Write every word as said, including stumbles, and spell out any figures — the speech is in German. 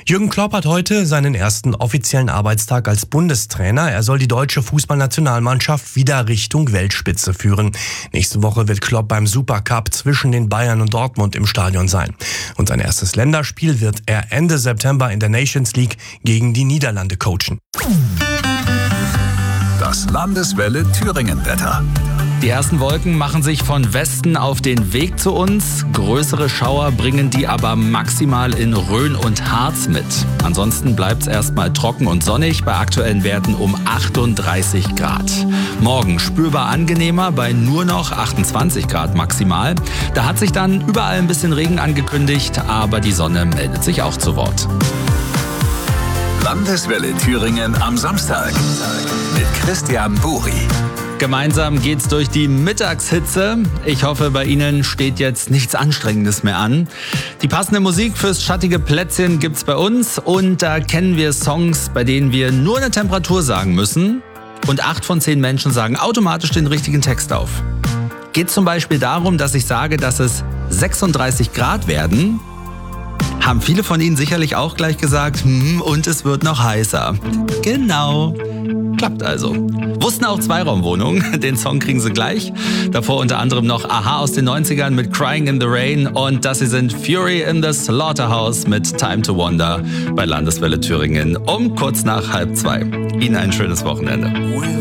Jürgen Klopp hat heute seinen ersten offiziellen Arbeitstag als Bundestrainer. Er soll die deutsche Fußballnationalmannschaft wieder Richtung Weltspitze führen. Nächste Woche wird Klopp beim Supercup zwischen den Bayern und Dortmund im Stadion sein. Und sein erstes Länderspiel wird er Ende September in der Nations League gegen die Niederlande coachen. Das Landeswelle Thüringen-Wetter. Die ersten Wolken machen sich von Westen auf den Weg zu uns. Größere Schauer bringen die aber maximal in Rhön und Harz mit. Ansonsten bleibt es erstmal trocken und sonnig bei aktuellen Werten um achtunddreißig Grad. Morgen spürbar angenehmer bei nur noch achtundzwanzig Grad maximal. Da hat sich dann überall ein bisschen Regen angekündigt, aber die Sonne meldet sich auch zu Wort. Landeswelle Thüringen am Samstag mit Christian Buri. Gemeinsam geht's durch die Mittagshitze. Ich hoffe, bei Ihnen steht jetzt nichts Anstrengendes mehr an. Die passende Musik fürs schattige Plätzchen gibt's bei uns und da kennen wir Songs, bei denen wir nur eine Temperatur sagen müssen und acht von zehn Menschen sagen automatisch den richtigen Text auf. Geht zum Beispiel darum, dass ich sage, dass es sechsunddreißig Grad werden, haben viele von Ihnen sicherlich auch gleich gesagt, hm, und es wird noch heißer. Genau. Klappt also. Wussten auch Zweiraumwohnungen. Den Song kriegen Sie gleich. Davor unter anderem noch Aha aus den neunzigern mit Crying in the Rain und das hier sind Fury in the Slaughterhouse mit Time to Wonder bei Landeswelle Thüringen um kurz nach halb zwei. Ihnen ein schönes Wochenende.